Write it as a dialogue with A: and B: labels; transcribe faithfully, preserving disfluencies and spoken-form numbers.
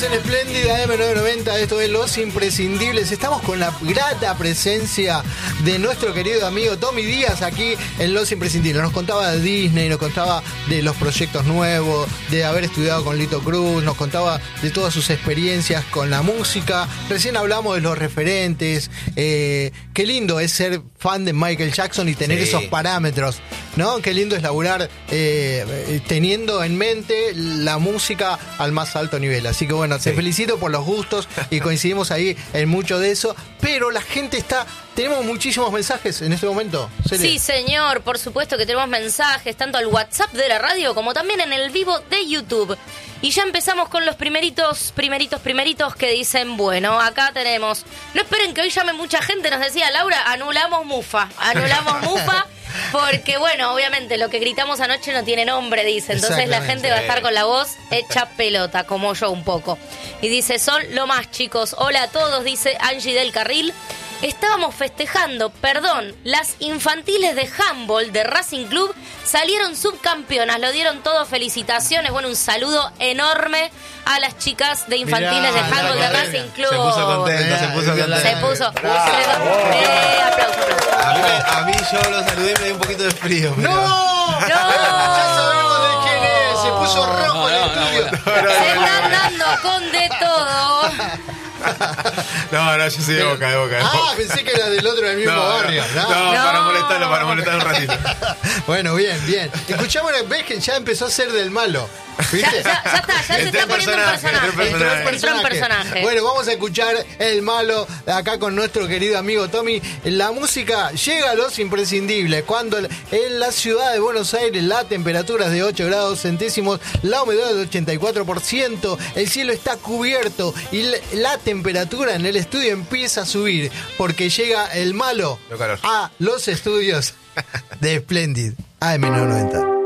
A: en Splendid A M novecientos noventa, esto es Los Imprescindibles. Estamos con la grata presencia de nuestro querido amigo Tommy Díaz aquí en Los Imprescindibles. Nos contaba de Disney, nos contaba de los proyectos nuevos, de haber estudiado con Lito Cruz, nos contaba de todas sus experiencias con la música. Recién hablamos de los referentes. Eh, qué lindo es ser fan de Michael Jackson y tener sí. esos parámetros, ¿no? Qué lindo es laburar eh, teniendo en mente la música al más alto nivel. Así que bueno, te sí. felicito por los gustos y coincidimos ahí en mucho de eso. Pero la gente está... Tenemos muchísimos mensajes en este momento. ¿Serio?
B: Sí, señor, por supuesto que tenemos mensajes, tanto al WhatsApp de la radio como también en el vivo de YouTube. Y ya empezamos con los primeritos, primeritos, primeritos que dicen, bueno, acá tenemos... No esperen que hoy llame mucha gente, nos decía Laura, anulamos Mufa, anulamos Mufa. Porque, bueno, obviamente lo que gritamos anoche no tiene nombre, dice. Entonces la gente va a estar con la voz hecha pelota, como yo un poco. Y dice, son lo más, chicos. Hola a todos, dice Angie del Carril. Estábamos festejando, perdón, las infantiles de handball de Racing Club salieron subcampeonas, lo dieron todo, felicitaciones. Bueno, un saludo enorme a las chicas de infantiles Mirá, de handball de Racing Club.
C: Se puso contento, se puso contento.
B: Se puso. Eh, aplauso, aplauso.
C: A mí, a mí yo lo saludé y me dio un poquito de frío.
A: Pero... ¡No! ¡No! Ya sabemos de quién es. Se puso rojo el estudio.
B: Se están dando con de todo.
C: No, no, yo soy de Boca, de Boca. De Boca.
A: Ah, pensé que era del otro del mismo
C: no,
A: barrio.
C: No, no, no, para molestarlo, para molestarlo un ratito.
A: Bueno, bien, bien. Escuchamos, ves que ya empezó a ser del malo.
B: Ya, ya, ya está, ya se está poniendo un personaje.
A: Entró un personaje. personaje. Bueno, vamos a escuchar el malo acá con nuestro querido amigo Tommy. La música llega a Los Imprescindibles cuando en la ciudad de Buenos Aires la temperatura es de ocho grados centésimos, la humedad es de ochenta y cuatro por ciento, el cielo está cubierto y la temperatura en el estudio empieza a subir porque llega el malo a los estudios de Splendid A M novecientos noventa.